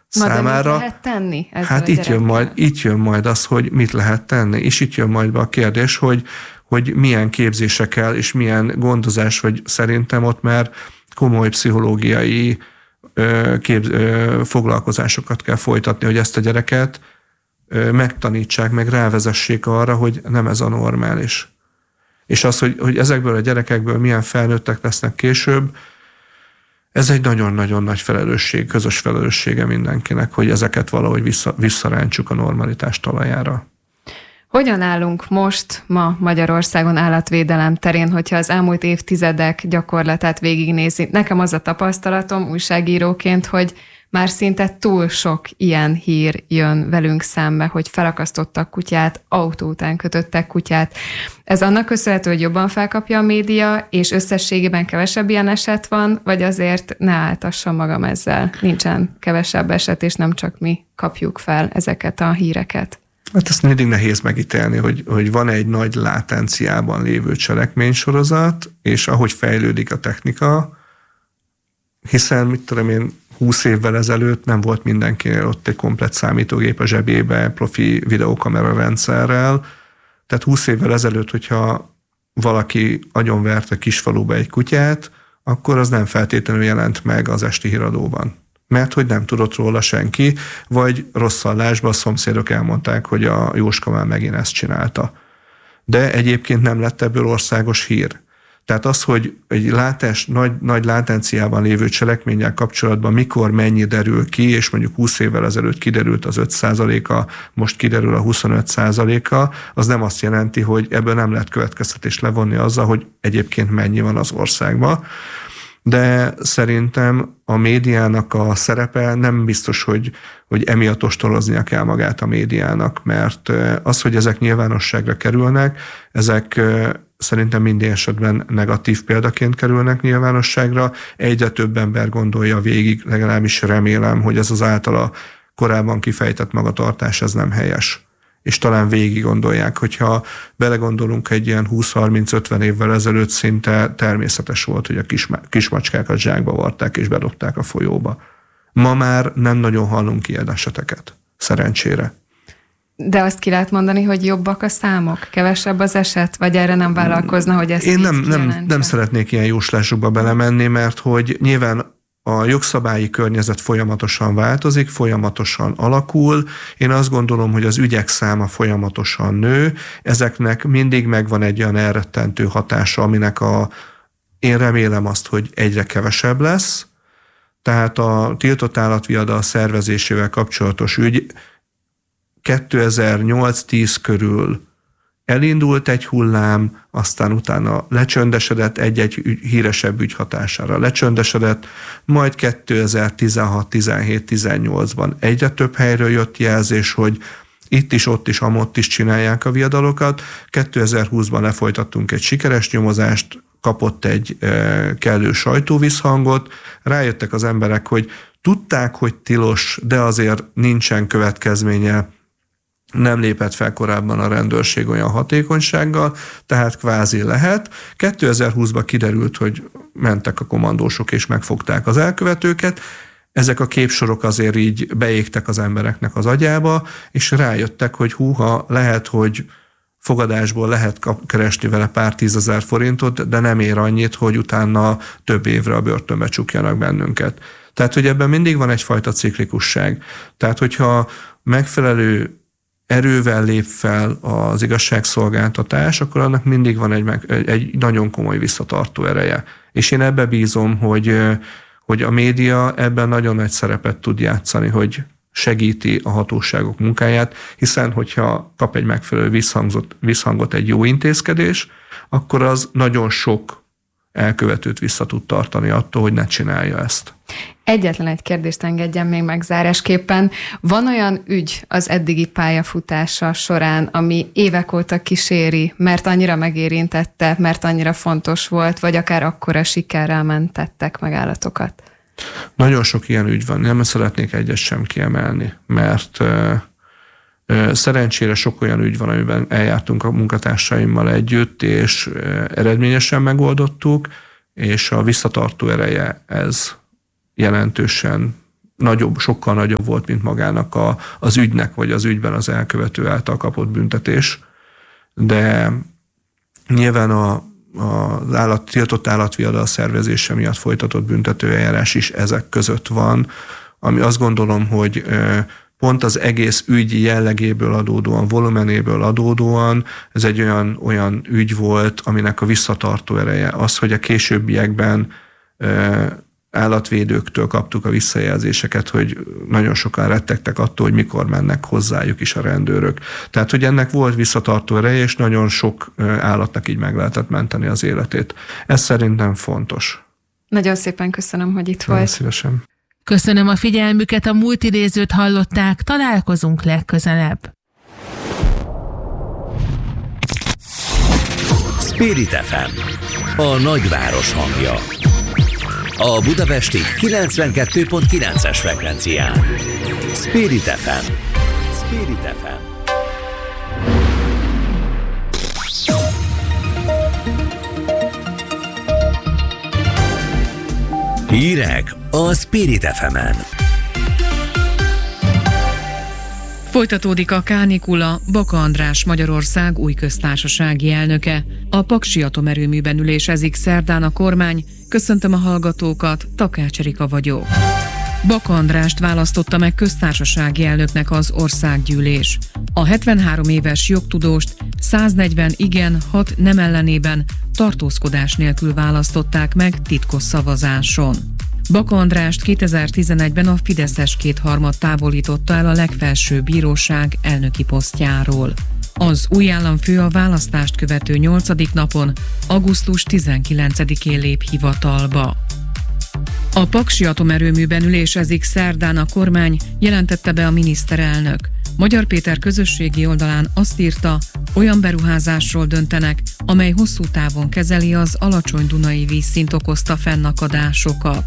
számára. Mit lehet tenni ezzel hát itt jön majd az, hogy mit lehet tenni, és itt jön majd be a kérdés, hogy milyen képzésekkel és milyen gondozás, vagy szerintem ott már komoly pszichológiai foglalkozásokat kell folytatni, hogy ezt a gyereket megtanítsák, meg rávezessék arra, hogy nem ez a normális. És az, hogy ezekből a gyerekekből milyen felnőttek lesznek később, ez egy nagyon-nagyon nagy felelősség, közös felelőssége mindenkinek, hogy ezeket valahogy visszarántsuk a normalitás talajára. Hogyan állunk ma Magyarországon állatvédelem terén, hogyha az elmúlt évtizedek gyakorlatát végignézi? Nekem az a tapasztalatom újságíróként, hogy már szinte túl sok ilyen hír jön velünk szembe, hogy felakasztottak kutyát, autó után kötöttek kutyát. Ez annak köszönhető, hogy jobban felkapja a média, és összességében kevesebb ilyen eset van, vagy azért ne áltassam magam ezzel? Nincsen kevesebb eset, és nem csak mi kapjuk fel ezeket a híreket. Hát ezt mindig nehéz megítélni, hogy van egy nagy látenciában lévő cselekménysorozat, és ahogy fejlődik a technika, hiszen, mit tudom én, 20 évvel ezelőtt nem volt mindenkinél ott egy komplett számítógép a zsebébe, profi videókamera rendszerrel. Tehát 20 évvel ezelőtt, hogyha valaki agyonvert a kisfaluba egy kutyát, akkor az nem feltétlenül jelent meg az esti híradóban. Mert hogy nem tudott róla senki, vagy rossz hallásban a szomszédok elmondták, hogy a Jóska már megint ezt csinálta. De egyébként nem lett ebből országos hír. Tehát az, hogy egy nagy látenciában lévő cselekménnyel kapcsolatban mikor mennyi derül ki, és mondjuk 20 évvel ezelőtt kiderült az 5%-a, most kiderül a 25%-a, az nem azt jelenti, hogy ebből nem lehet következtetést levonni azzal, hogy egyébként mennyi van az országban. De szerintem a médiának a szerepe nem biztos, hogy emiatt ostoroznia kell magát a médiának, mert az, hogy ezek nyilvánosságra kerülnek, ezek szerintem minden esetben negatív példaként kerülnek nyilvánosságra. Egyre több ember gondolja végig, legalábbis remélem, hogy ez az általa korábban kifejtett magatartás, ez nem helyes. És talán végig gondolják, hogyha belegondolunk egy ilyen 20-30-50 évvel ezelőtt, szinte természetes volt, hogy a kismacskákat zsákba varták és bedobták a folyóba. Ma már nem nagyon hallunk ilyen eseteket, szerencsére. De azt ki lehet mondani, hogy jobbak a számok? Kevesebb az eset? Vagy erre nem vállalkozna, hogy ezt én nem szeretnék ilyen jóslásokba belemenni, mert hogy nyilván a jogszabályi környezet folyamatosan változik, folyamatosan alakul. Én azt gondolom, hogy az ügyek száma folyamatosan nő. Ezeknek mindig megvan egy olyan elrettentő hatása, aminek én remélem azt, hogy egyre kevesebb lesz. Tehát a tiltott állatviadal szervezésével kapcsolatos ügy 2008-10 körül elindult egy hullám, aztán utána lecsöndesedett egy-egy híresebb ügy hatására. Lecsöndesedett, majd 2016-17-18-ban egyre több helyről jött jelzés, hogy itt is, ott is, amott is csinálják a viadalokat. 2020-ban lefolytattunk egy sikeres nyomozást, kapott egy kellő sajtóvízhangot, rájöttek az emberek, hogy tudták, hogy tilos, de azért nincsen következménye, nem lépett fel korábban a rendőrség olyan hatékonysággal, tehát kvázi lehet. 2020-ban kiderült, hogy mentek a kommandósok és megfogták az elkövetőket. Ezek a képsorok azért így beégtek az embereknek az agyába, és rájöttek, hogy húha, lehet, hogy fogadásból lehet keresni vele pár 10 000 forintot, de nem ér annyit, hogy utána több évre a börtönbe csukjanak bennünket. Tehát, hogy ebben mindig van egyfajta ciklikusság. Tehát, hogyha megfelelő erővel lép fel az igazságszolgáltatás, akkor annak mindig van egy nagyon komoly visszatartó ereje. És én ebbe bízom, hogy a média ebben nagyon nagy szerepet tud játszani, hogy segíti a hatóságok munkáját, hiszen hogyha kap egy megfelelő visszhangot egy jó intézkedés, akkor az nagyon sok elkövetőt vissza tud tartani attól, hogy ne csinálja ezt. Egyetlen egy kérdést engedjen még meg zárásképpen. Van olyan ügy az eddigi pályafutása során, ami évek óta kíséri, mert annyira megérintette, mert annyira fontos volt, vagy akár akkora sikerrel mentettek meg állatokat? Nagyon sok ilyen ügy van, nem szeretnék egyet sem kiemelni, mert szerencsére sok olyan ügy van, amiben eljártunk a munkatársaimmal együtt, és eredményesen megoldottuk, és a visszatartó ereje ez jelentősen sokkal nagyobb volt, mint magának az ügynek, vagy az ügyben az elkövető által kapott büntetés. De nyilván az tiltott állatviadal szervezése miatt folytatott büntetőeljárás is ezek között van, ami azt gondolom, hogy pont az egész ügy jellegéből adódóan, volumenéből adódóan ez egy olyan ügy volt, aminek a visszatartó ereje az, hogy a későbbiekben állatvédőktől kaptuk a visszajelzéseket, hogy nagyon sokan rettegtek attól, hogy mikor mennek hozzájuk is a rendőrök. Tehát, hogy ennek volt visszatartó ereje, és nagyon sok állatnak így meg lehetett menteni az életét. Ez szerintem fontos. Nagyon szépen köszönöm, hogy itt volt. Szívesen. Köszönöm a figyelmüket, a múlt idézőt hallották, találkozunk legközelebb. Spirit FM, a nagyváros hangja. A budapesti 92.9-es frekvencián. Spirit FM. Spirit FM. Hírek a Spirit FM-en. Folytatódik a kánikula, Baka András Magyarország új köztársasági elnöke. A Paksi atomerőműben ülésezik szerdán a kormány. Köszöntöm a hallgatókat, Takács Erika vagyok. Baka Andrást választotta meg köztársasági elnöknek az országgyűlés. A 73 éves jogtudóst 140 igen, 6 nem ellenében tartózkodás nélkül választották meg titkos szavazáson. Baka Andrást 2011-ben a fideszes kétharmad távolította el a legfelsőbb bíróság elnöki posztjáról. Az új államfő a választást követő 8. napon, augusztus 19-én lép hivatalba. A Paksi atomerőműben ülésezik szerdán a kormány, jelentette be a miniszterelnök. Magyar Péter közösségi oldalán azt írta, olyan beruházásról döntenek, amely hosszú távon kezeli az alacsony dunai vízszint okozta fennakadásokat.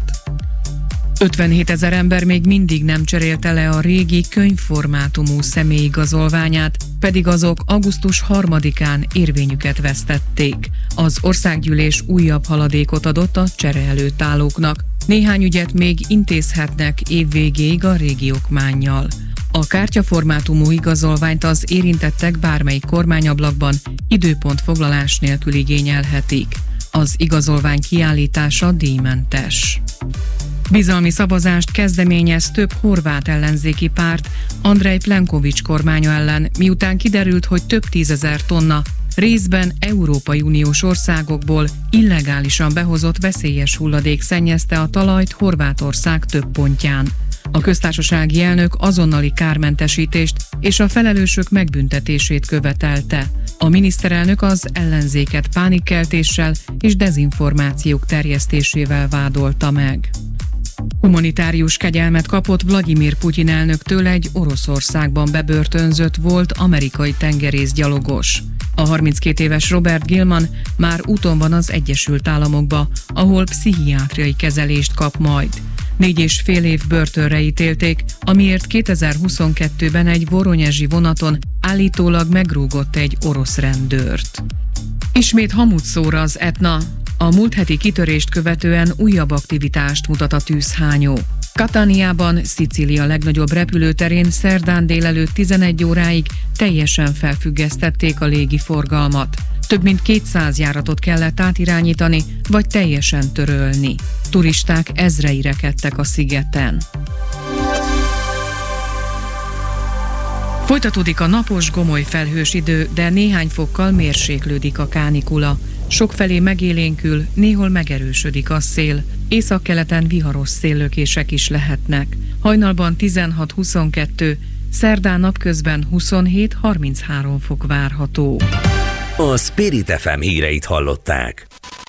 57 000 ember még mindig nem cserélte le a régi könyvformátumú személyigazolványát, pedig azok augusztus 3-án érvényüket vesztették. Az országgyűlés újabb haladékot adott a csere előtt állóknak. Néhány ügyet még intézhetnek év végéig a régi okmánnyal. A kártyaformátumú igazolványt az érintettek bármelyik kormányablakban időpontfoglalás nélkül igényelhetik. Az igazolvány kiállítása díjmentes. Bizalmi szavazást kezdeményez több horvát ellenzéki párt Andrej Plenković kormánya ellen, miután kiderült, hogy több 10 000 tonna részben Európai Uniós országokból illegálisan behozott veszélyes hulladék szennyezte a talajt Horvátország több pontján. A köztársasági elnök azonnali kármentesítést és a felelősök megbüntetését követelte. A miniszterelnök az ellenzéket pánikkeltéssel és dezinformációk terjesztésével vádolta meg. Humanitárius kegyelmet kapott Vladimir Putyin elnöktől egy Oroszországban bebörtönzött volt amerikai tengerészgyalogos. A 32 éves Robert Gilman már úton van az Egyesült Államokba, ahol pszichiátriai kezelést kap majd. 4,5 év börtönre ítélték, amiért 2022-ben egy voronyezsi vonaton állítólag megrúgott egy orosz rendőrt. Ismét hamut szór az Etna. A múlt heti kitörést követően újabb aktivitást mutat a tűzhányó. Cataniában, Szicília legnagyobb repülőterén szerdán délelőtt 11 óráig teljesen felfüggesztették a légi forgalmat. Több mint 200 járatot kellett átirányítani, vagy teljesen törölni. Turisták ezrei rekedtek a szigeten. Folytatódik a napos, gomoly felhős idő, de néhány fokkal mérséklődik a kánikula. Sokfelé megélénkül, néhol megerősödik a szél. Északkeleten viharos széllökések is lehetnek. Hajnalban 16-22, szerdán napközben 27-33 fok várható. A Spirit FM híreit hallották.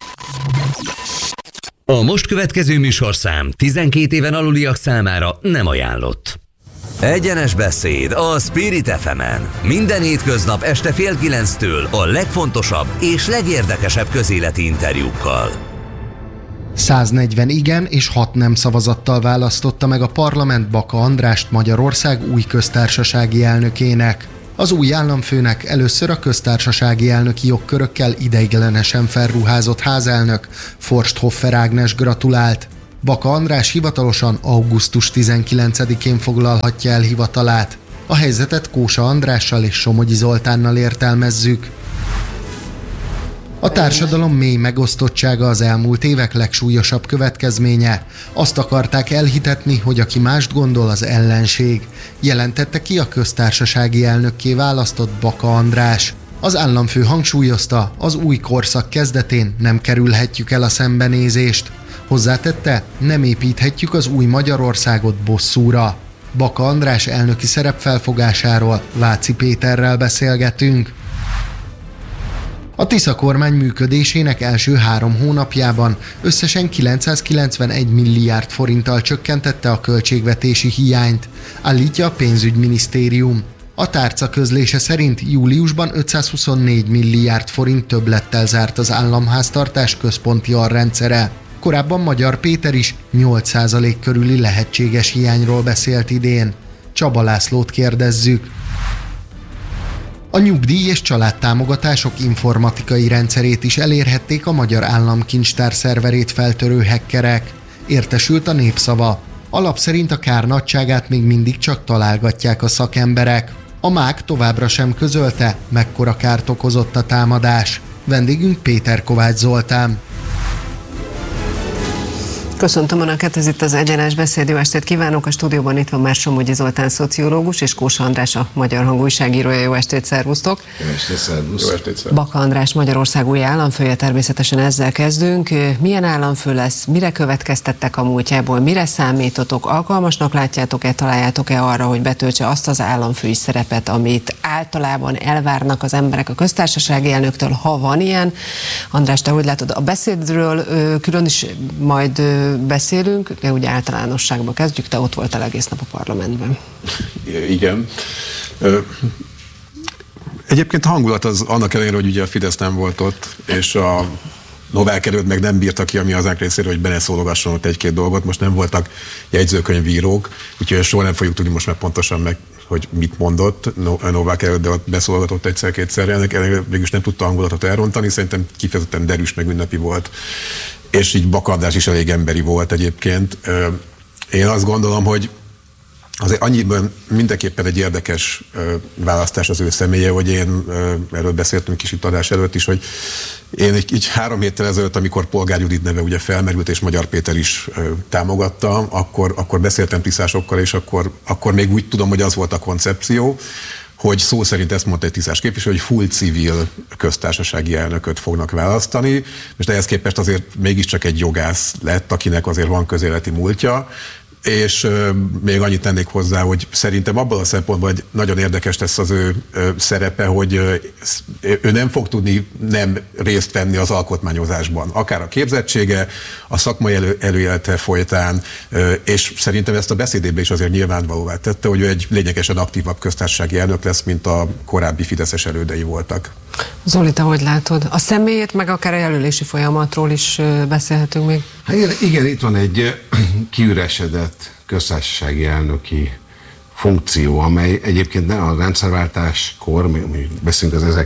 A most következő műsorszám 12 éven aluliak számára nem ajánlott. Egyenes beszéd a Spirit FM-en. Minden hétköznap este 8:30 a legfontosabb és legérdekesebb közéleti interjúkkal. 140 igen és 6 nem szavazattal választotta meg a parlament Baka Andrást Magyarország új köztársasági elnökének. Az új államfőnek először a köztársasági elnöki jogkörökkel ideiglenesen felruházott házelnök Forsthofer Ágnes gratulált. Baka András hivatalosan augusztus 19-én foglalhatja el hivatalát. A helyzetet Kósa Andrással és Somogyi Zoltánnal értelmezzük. A társadalom mély megosztottsága az elmúlt évek legsúlyosabb következménye. Azt akarták elhitetni, hogy aki mást gondol, az ellenség, jelentette ki a köztársasági elnökké választott Baka András. Az államfő hangsúlyozta, az új korszak kezdetén nem kerülhetjük el a szembenézést. Hozzátette, nem építhetjük az új Magyarországot bosszúra. Baka András elnöki szerepfelfogásáról Váci Péterrel beszélgetünk. A Tisza kormány működésének első 3 hónapjában összesen 991 milliárd forinttal csökkentette a költségvetési hiányt, állítja a pénzügyminisztérium. A tárca közlése szerint júliusban 524 milliárd forint többlettel zárt az államháztartás központi alrendszere. Korábban Magyar Péter is 8% körüli lehetséges hiányról beszélt idén. Csaba Lászlót kérdezzük. A nyugdíj- és családtámogatások informatikai rendszerét is elérhették a Magyar Államkincstár szerverét feltörő hackerek. Értesült a Népszava. A lap szerint a kár nagyságát még mindig csak találgatják a szakemberek. A MÁK továbbra sem közölte, mekkora kárt okozott a támadás. Vendégünk Péter Kovács Zoltán. Köszöntöm Önöket, ez itt az Egyenes Beszéd, jó estét kívánok! A stúdióban itt van már Somogyi Zoltán szociológus és Kósa András a Magyar Hang újságírója. Jó estét, szervusztok! Jó estét, szervusz! Jó estét, szervusz! Baka András Magyarország új államfője, természetesen ezzel kezdünk. Milyen államfő lesz? Mire következtettek a múltjából? Mire számítotok? Alkalmasnak látjátok-e, találjátok-e arra, hogy betöltse azt az államfői szerepet, amit általában elvárnak az emberek a köztársasági elnöktől, ha van ilyen? András, te hogy látod? A beszédről külön is majd beszélünk, de ugye általánosságba kezdjük, te ott voltál egész nap a parlamentben. Igen. Egyébként a hangulat az annak ellenére, hogy ugye a Fidesz nem volt ott, és a Novák Erőd meg nem bírta ki a mi hazánk részéről, hogy beleszólogasson ott egy-két dolgot. Most nem voltak jegyzőkönyvírók, úgyhogy soha nem fogjuk tudni most meg pontosan meg, hogy mit mondott Novák Erőd, de ott beszólogatott egyszer-kétszer. Ennek végülis nem tudta a hangulatot elrontani, szerintem kifejezetten derűs meg ünnepi volt. És így Baka András is elég emberi volt egyébként. Én azt gondolom, hogy azért annyiban mindenképpen egy érdekes választás az ő személye, hogy én, erről beszéltünk is itt adás előtt is, hogy én így 3 héttel ezelőtt, amikor Polgár Judit neve ugye felmerült, és Magyar Péter is támogatta, akkor beszéltem tiszásokkal, és akkor még úgy tudom, hogy az volt a koncepció, hogy szó szerint ezt mondta egy tisztás képviselő, hogy full civil köztársasági elnököt fognak választani, és ehhez képest azért mégiscsak egy jogász lett, akinek azért van közéleti múltja, és még annyit tennék hozzá, hogy szerintem abban a szempontból, hogy nagyon érdekes lesz az ő szerepe, hogy ő nem fog tudni nem részt venni az alkotmányozásban. Akár a képzettsége, a szakmai előélete folytán, és szerintem ezt a beszédében is azért nyilvánvalóvá tette, hogy ő egy lényegesen aktívabb köztársasági elnök lesz, mint a korábbi fideszes elődei voltak. Zoli, te hogy látod? A személyét, meg akár a jelölési folyamatról is beszélhetünk még. Hát igen, itt van egy kiüresedett köztársasági elnöki funkció, amely egyébként a rendszerváltáskor, beszélünk az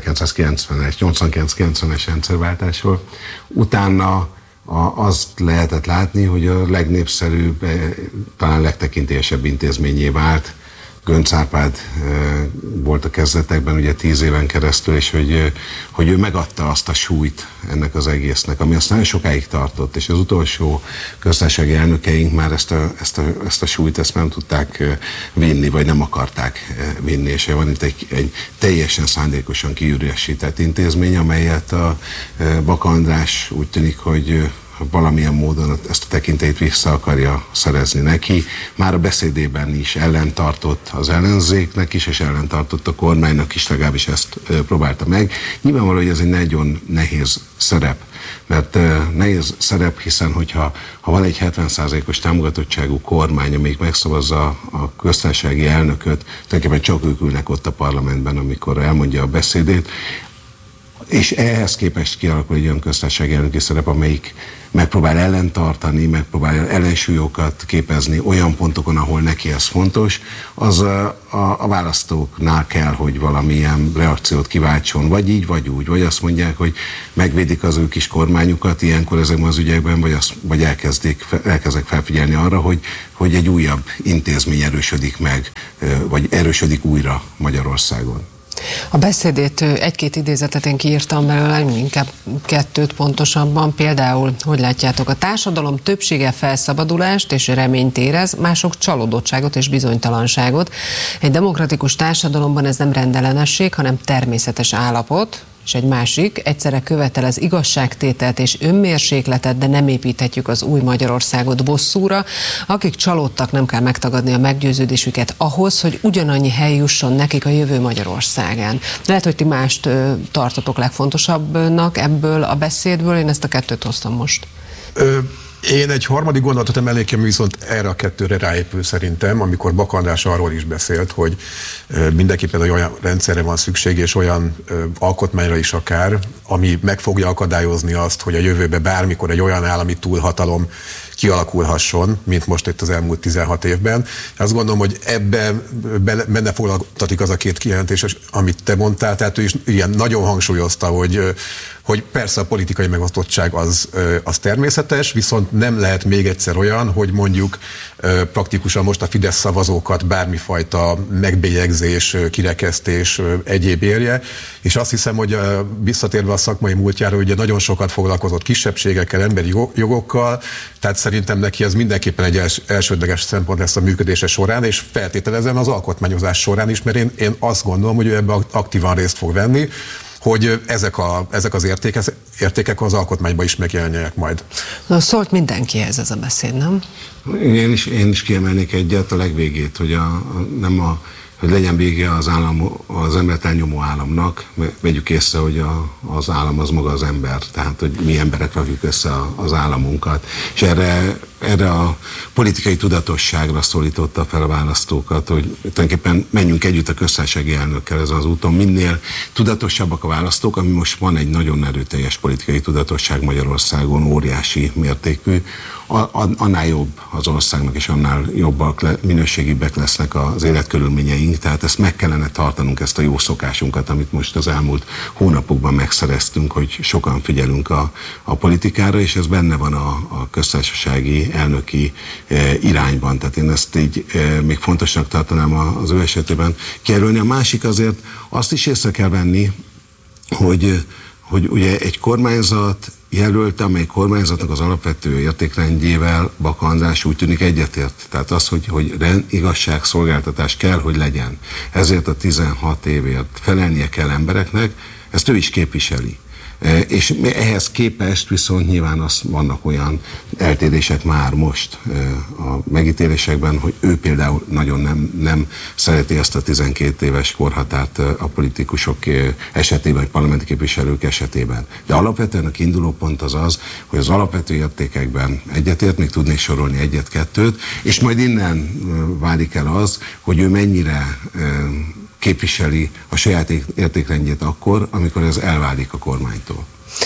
1989-90-es rendszerváltásról, utána azt lehetett látni, hogy a legnépszerűbb, talán legtekintélyesebb intézményé vált. Göncz Árpád volt a kezdetekben, ugye 10 éven keresztül, és hogy ő megadta azt a súlyt ennek az egésznek, ami azt nagyon sokáig tartott, és az utolsó köztársasági elnökeink már ezt a súlyt ezt nem tudták vinni, vagy nem akarták vinni, és van itt egy teljesen szándékosan kiüresített intézmény, amelyet a Baka András úgy tűnik, hogy valamilyen módon ezt a tekintélyt vissza akarja szerezni neki. Már a beszédében is ellentartott az ellenzéknek is, és ellentartott a kormánynak is, legalábbis ezt próbálta meg. Nyilvánvaló, hogy ez egy nagyon nehéz szerep, mert nehéz szerep, hiszen hogyha van egy 70%-os támogatottságú kormány, amelyik megszavazza a köztársasági elnököt, tulajdonképpen csak ők ülnek ott a parlamentben, amikor elmondja a beszédét, és ehhez képest kialakul egy olyan köztársasági elnöki szerep, amelyik megpróbál ellentartani, megpróbál ellensúlyokat képezni olyan pontokon, ahol neki ez fontos, az a választóknál kell, hogy valamilyen reakciót kiváltson, vagy így, vagy úgy, vagy azt mondják, hogy megvédik az ő kis kormányukat ilyenkor ezekben az ügyekben, vagy elkezdek felfigyelni arra, hogy egy újabb intézmény erősödik meg, vagy erősödik újra Magyarországon. A beszédét egy-két idézetet én kiírtam belőle, inkább 2 pontosabban. Például, hogy látjátok, a társadalom többsége felszabadulást és reményt érez, mások csalódottságot és bizonytalanságot. Egy demokratikus társadalomban ez nem rendellenesség, hanem természetes állapot. És egy másik, egyszerre követel az igazságtételt és önmérsékletet, de nem építhetjük az új Magyarországot bosszúra. Akik csalódtak, nem kell megtagadni a meggyőződésüket ahhoz, hogy ugyanannyi hely jusson nekik a jövő Magyarországán. Lehet, hogy ti mást tartotok legfontosabbnak ebből a beszédből, én ezt a 2-t hoztam most. Én egy harmadik gondolatot emelnék ki, ami viszont erre a 2-re ráépül szerintem, amikor Bak András arról is beszélt, hogy mindenképpen olyan rendszerre van szükség, és olyan alkotmányra is akár, ami meg fogja akadályozni azt, hogy a jövőben bármikor egy olyan állami túlhatalom kialakulhasson, mint most itt az elmúlt 16 évben. Azt gondolom, hogy ebben benne foglaltatik az a 2 kijelentés, amit te mondtál, tehát ő is ilyen nagyon hangsúlyozta, hogy persze a politikai megosztottság az természetes, viszont nem lehet még egyszer olyan, hogy mondjuk praktikusan most a Fidesz szavazókat bármifajta megbélyegzés, kirekesztés, egyéb érje, és azt hiszem, hogy visszatérve a szakmai múltjára, ugye nagyon sokat foglalkozott kisebbségekkel, emberi jogokkal, tehát szerintem neki ez mindenképpen egy elsődleges szempont lesz a működése során, és feltételezem az alkotmányozás során is, mert én azt gondolom, hogy ő ebben aktívan részt fog venni, hogy ezek az értékek az alkotmányban is megjelenjenek majd. Na, szólt mindenkihez ez a beszéd, nem? Én is kiemelnék egyet, a legvégét, hogy hogy legyen vége az embert elnyomó államnak. Vegyük észre, hogy az állam az maga az ember, tehát hogy mi emberek rakjuk össze az államunkat. És erre a politikai tudatosságra szólította fel a választókat, hogy tulajdonképpen menjünk együtt a köztársasági elnökkel ezen az úton. Minél tudatosabbak a választók, ami most van egy nagyon erőteljes politikai tudatosság Magyarországon, óriási mértékű, annál jobb az országnak, és annál jobbak, minőségibbek lesznek az életkörülményeink, tehát ezt meg kellene tartanunk, ezt a jó szokásunkat, amit most az elmúlt hónapokban megszereztünk, hogy sokan figyelünk a politikára, és ez benne van a köztársasági elnöki irányban, tehát én ezt így még fontosnak tartanám az ő esetében kijelölni. A másik azért azt is észre kell venni, hogy ugye egy kormányzat jelölte, amely kormányzatnak az alapvető értékrendjével Bak András úgy tűnik egyetért. Tehát az, hogy igazságszolgáltatás kell, hogy legyen. Ezért a 16 évért felelnie kell embereknek, ezt ő is képviseli. És ehhez képest viszont nyilván vannak olyan eltérések már most a megítélésekben, hogy ő például nagyon nem szereti ezt a 12 éves korhatárt a politikusok esetében, vagy parlamenti képviselők esetében. De alapvetően a kiinduló pont az, hogy az alapvető értékekben egyetért, még tudnék sorolni 1-2, és majd innen válik el az, hogy ő mennyire képviseli a saját értékrendjét akkor, amikor ez elválik a kormánytól.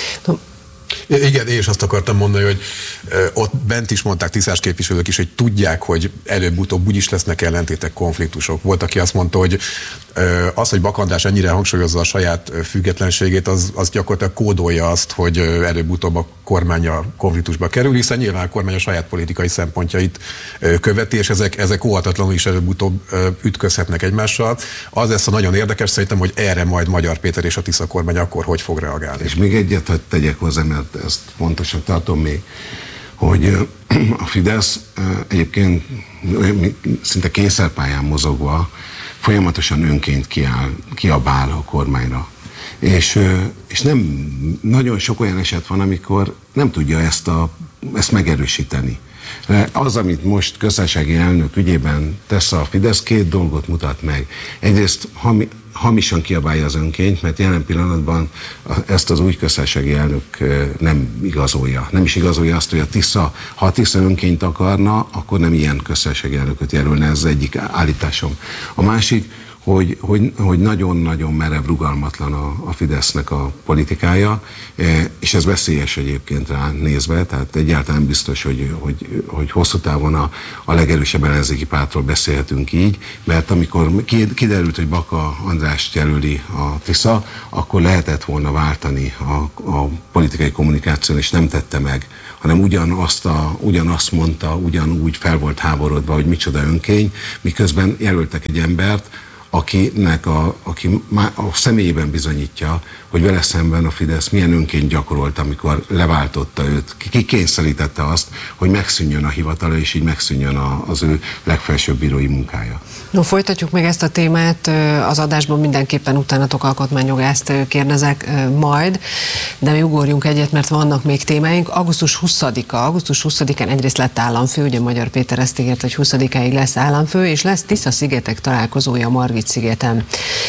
Igen, én is azt akartam mondani, hogy ott bent is mondták tisztás képviselők is, hogy tudják, hogy előbb-utóbb úgyis lesznek ellentétek, konfliktusok. Volt, aki azt mondta, hogy az, hogy Bak András ennyire hangsúlyozza a saját függetlenségét, az gyakorlatilag kódolja azt, hogy előbb-utóbb a kormány a konfliktusba kerül, hiszen nyilván a kormány a saját politikai szempontjait követi, és ezek óhatatlanul is előbb-utóbb ütközhetnek egymással. Az lesz a nagyon érdekes szerintem, hogy erre majd Magyar Péter és a Tisza kormány akkor hogy fog reagálni. És még egyet, hogy tegyek hozzá, mert ezt fontosnak tartom még, hogy a Fidesz egyébként szinte kényszerpályán mozogva folyamatosan önként kiabál a kormányra. És nem, nagyon sok olyan eset van, amikor nem tudja ezt megerősíteni. Az, amit most köztársasági elnök ügyében tesz a Fidesz, 2 dolgot mutat meg. Egyrészt hamisan kiabálja az önkényt, mert jelen pillanatban ezt az új köztársasági elnök nem igazolja. Nem is igazolja azt, hogy ha a Tisza önkényt akarna, akkor nem ilyen köztársasági elnököt jelölne, ez az egyik állításom. A másik, hogy nagyon-nagyon merev, rugalmatlan a Fidesznek a politikája, és ez veszélyes egyébként rá nézve, tehát egyáltalán biztos, hogy hosszú távon a legerősebb ellenzéki pártról beszélhetünk így, mert amikor kiderült, hogy Baka Andrást jelöli a Tisza, akkor lehetett volna váltani a politikai kommunikáción, és nem tette meg, hanem ugyanazt mondta, ugyanúgy fel volt háborodva, hogy micsoda önkény, miközben jelöltek egy embert, aki a személyében bizonyítja, hogy vele szemben a Fidesz milyen önként gyakorolt, amikor leváltotta őt. Ki kényszerítette azt, hogy megszűnjön a hivatala, és így megszűnjön az ő legfelsőbb bírói munkája. No, folytatjuk meg ezt a témát. Az adásban mindenképpen utánatok alkotmányjogászt kérdezek majd, de mi ugorjunk egyet, mert vannak még témáink. Augusztus 20-án egyrészt lett államfő, ugye Magyar Péter ezt ígért, hogy 20-áig lesz államfő, és lesz Tisza-szigetek találkozója Margit-szigeten.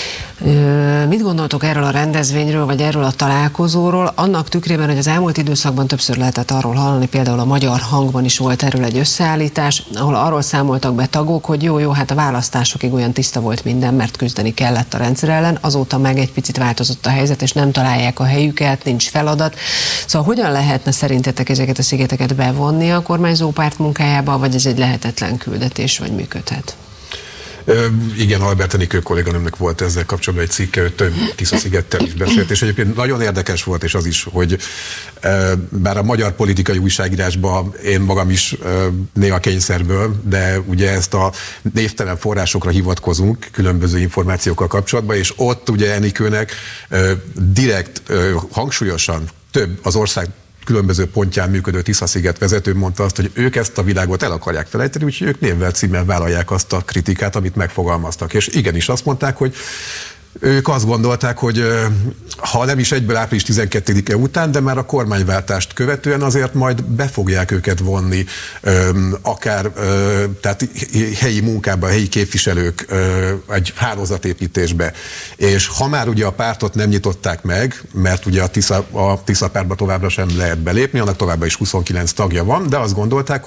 Mit gondoltok erről a rendezvényről, vagy erről a találkozóról, annak tükrében, hogy az elmúlt időszakban többször lehetett arról hallani, például a Magyar Hangban is volt erről egy összeállítás, ahol arról számoltak be tagok, hogy jó, hát a választásokig olyan tiszta volt minden, mert küzdeni kellett a rendszer ellen, azóta meg egy picit változott a helyzet, és nem találják a helyüket, nincs feladat. Szóval hogyan lehetne szerintetek ezeket a szigeteket bevonni a kormányzó párt munkájába, vagy ez egy lehetetlen küldetés, vagy működhet? Igen, Albert Enikő kolléganőmnek volt ezzel kapcsolatban egy cikke, ő több Tisza-szigettel is beszélt, és egyébként nagyon érdekes volt, és az is, hogy bár a magyar politikai újságírásban én magam is néha kényszerből, de ugye ezt a névtelen forrásokra hivatkozunk különböző információkkal kapcsolatban, és ott ugye Enikőnek direkt, hangsúlyosan több az ország különböző pontján működő Tisza-sziget vezető mondta azt, hogy ők ezt a világot el akarják felejteni, úgyhogy ők névvel címmel vállalják azt a kritikát, amit megfogalmaztak. És igenis azt mondták, hogy ők azt gondolták, hogy ha nem is egyből április 12-e után, de már a kormányváltást követően azért majd be fogják őket vonni akár tehát helyi munkába, helyi képviselők egy hálózatépítésbe. És ha már ugye a pártot nem nyitották meg, mert ugye a Tisza pártba továbbra sem lehet belépni, annak továbbra is 29 tagja van, de azt gondolták,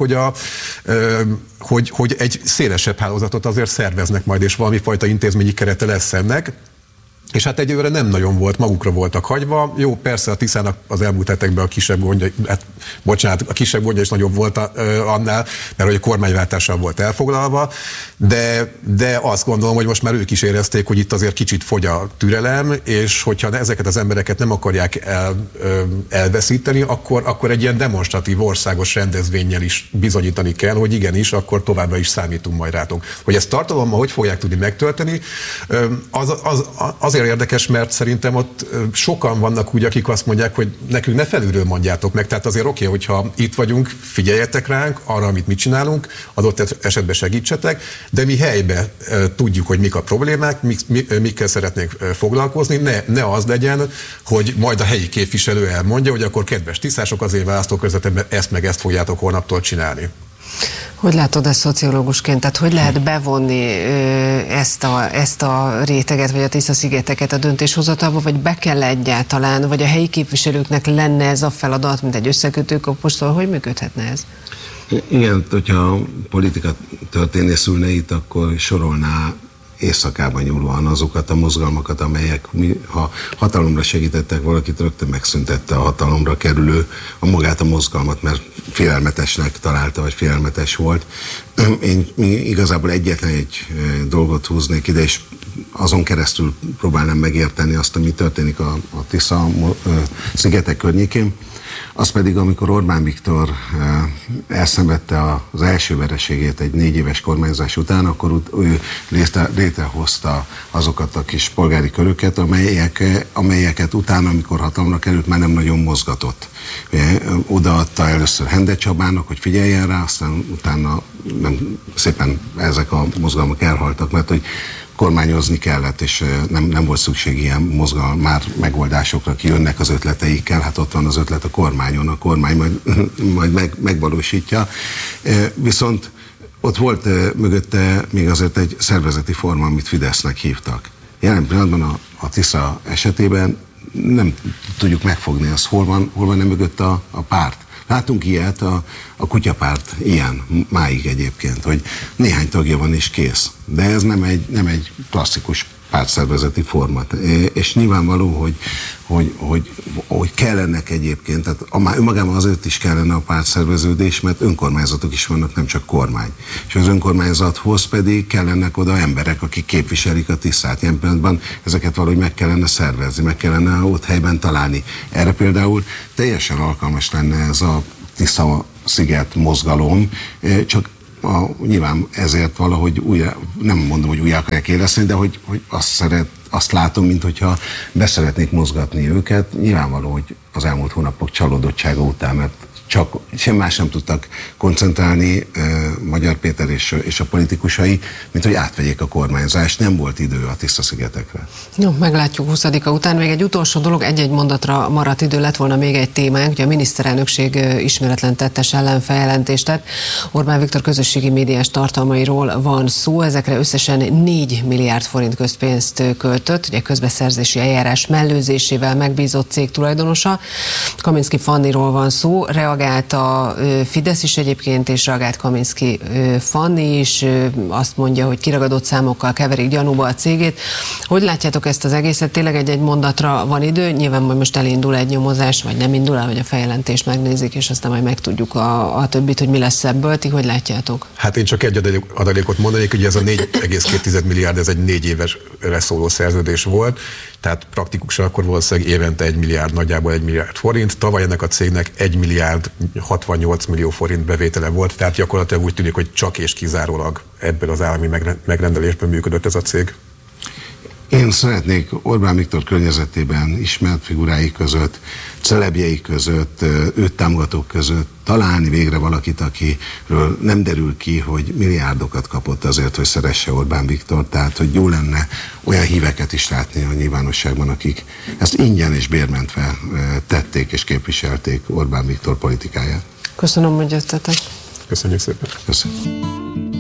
hogy egy szélesebb hálózatot azért szerveznek majd, és valami fajta intézményi kerete lesz ennek. És hát egyőre nem nagyon volt, magukra voltak hagyva. Jó, persze a Tiszának az elmúlt hetekben a kisebb gondja, a kisebb gondja is nagyobb volt annál, mert hogy a kormányváltással volt elfoglalva, de azt gondolom, hogy most már ők is érezték, hogy itt azért kicsit fogy a türelem, és hogyha ezeket az embereket nem akarják elveszíteni, akkor egy ilyen demonstratív országos rendezvénnyel is bizonyítani kell, hogy igenis, akkor továbbra is számítunk majd rátok. Hogy ezt tartalommal hogy fogják tudni megtölteni, azért érdekes, mert szerintem ott sokan vannak úgy, akik azt mondják, hogy nekünk ne felülről mondjátok meg, tehát azért oké, hogyha itt vagyunk, figyeljetek ránk, arra, amit mit csinálunk, adott esetben segítsetek, de mi helyben tudjuk, hogy mik a problémák, mikkel szeretnénk foglalkozni, ne az legyen, hogy majd a helyi képviselő elmondja, hogy akkor kedves tisztások, az én választókörzetemben ezt meg ezt fogjátok holnaptól csinálni. Hogy látod ezt szociológusként? Tehát hogy lehet bevonni ezt a réteget, vagy a Tisza-szigeteket a döntéshozatalba, vagy be kell egyáltalán, vagy a helyi képviselőknek lenne ez a feladat, mint egy összekötőkapos, szóval hogy működhetne ez? Igen, hogyha politika történész ülne itt, akkor sorolná éjszakában nyúlóan azokat a mozgalmakat, amelyek ha hatalomra segítettek valakit, rögtön megszüntette a hatalomra kerülő magát a mozgalmat, mert félelmetesnek találta, vagy félelmetes volt. Én igazából egyetlen egy dolgot húznék ide, és azon keresztül próbálnám megérteni azt, ami történik a Tisza-szigetek környékén. Az pedig, amikor Orbán Viktor elszenvedte az első vereségét egy 4 éves kormányzás után, akkor ő létrehozta azokat a kis polgári köröket, amelyeket utána, amikor hatalomra került, már nem nagyon mozgatott. Odaadta először Hende Csabának, hogy figyeljen rá, aztán utána szépen ezek a mozgalmak elhaltak, mert hogy kormányozni kellett, és nem volt szükség ilyen már megoldásokra, ki jönnek az ötleteikkel, hát ott van az ötlet a kormányon, a kormány majd megvalósítja. Viszont ott volt mögötte még azért egy szervezeti forma, amit Fidesznek hívtak. Jelen pillanatban a Tisza esetében nem tudjuk megfogni azt, hol van mögött a párt. Látunk ilyet, a kutyapárt ilyen máig egyébként, hogy néhány tagja van és kész. De ez nem egy klasszikus pártszervezeti forma. És nyilvánvaló, hogy kellenek egyébként, tehát önmagában azért is kellene a pártszerveződés, mert önkormányzatok is vannak, nem csak kormány. És az önkormányzathoz pedig kellenek oda emberek, akik képviselik a Tiszát. Ilyen pillanatban ezeket valahogy meg kellene szervezni, meg kellene ott helyben találni. Erre például teljesen alkalmas lenne ez a Tisza-sziget mozgalom, csak nyilván ezért valahogy nem mondom, hogy újra akarják éleszteni, de hogy azt látom, mintha beszeretnék mozgatni őket. Nyilvánvaló, hogy az elmúlt hónapok csalódottsága után, mert csak sem más nem tudtak koncentrálni Magyar Péter és a politikusai, mint hogy átvegyék a kormányzást. Nem volt idő a Tisza-szigetekre. Jó, meglátjuk 20-a után. Még egy utolsó dolog, egy-egy mondatra maradt idő, lett volna még egy témánk, hogy a miniszterelnökség ismeretlen tettes ellen feljelentést tett. Orbán Viktor közösségi médiás tartalmairól van szó, ezekre összesen 4 milliárd forint közpénzt költött, ugye közbeszerzési eljárás mellőzésével megbízott cég tulajdonosa. Kaminski Fanniról van szó, reagált a Fidesz is egyébként, és reagált Kaminski Fanni is, azt mondja, hogy kiragadott számokkal keverik gyanúba a cégét. Hogy látjátok ezt az egészet? Tényleg egy modatra van idő, nyilván majd most elindul egy nyomozás, vagy nem indul el, hogy a feljelentést megnézik, és aztán majd megtudjuk a többit, hogy mi lesz ebből. Ti hogy látjátok? Hát én csak egy adalékot mondanék, hogy ez a 4,2 milliárd, ez egy 4 évesre szóló szerződés volt, tehát praktikusan akkor valószínűleg évente 1 milliárd, nagyjából 1 milliárd forint. Tavaly ennek a cégnek 1 milliárd 68 millió forint bevétele volt, tehát gyakorlatilag úgy tűnik, hogy csak és kizárólag ebből az állami megrendelésből működött ez a cég. Én szeretnék Orbán Viktor környezetében ismert figurái között, celebjei között, őt támogatók között találni végre valakit, akiről nem derül ki, hogy milliárdokat kapott azért, hogy szeresse Orbán Viktor, tehát hogy jó lenne olyan híveket is látni a nyilvánosságban, akik ezt ingyen és bérmentve tették és képviselték Orbán Viktor politikáját. Köszönöm, hogy jöttetek. Köszönjük szépen. Köszönjük.